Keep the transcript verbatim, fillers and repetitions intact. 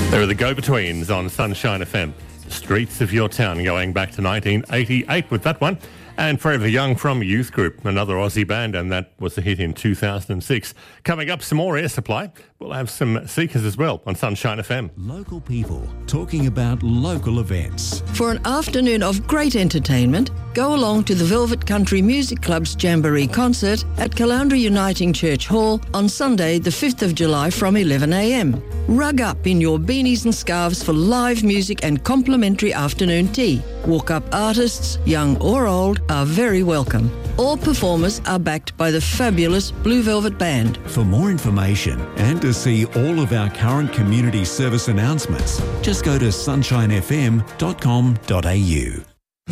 There are the Go-Betweens on Sunshine F M. Streets of Your Town, going back to nineteen eighty-eight with that one. And Forever Young from Youth Group, another Aussie band, and that was a hit in two thousand six. Coming up, some more Air Supply. We'll have some Seekers as well on Sunshine F M. Local people talking about local events. For an afternoon of great entertainment, go along to the Velvet Country Music Club's Jamboree concert at Caloundra Uniting Church Hall on Sunday the fifth of July from eleven a m. Rug up in your beanies and scarves for live music and complimentary afternoon tea. Walk-up artists, young or old, are very welcome. All performers are backed by the fabulous Blue Velvet Band. For more information and to see all of our current community service announcements, just go to sunshine f m dot com dot a u.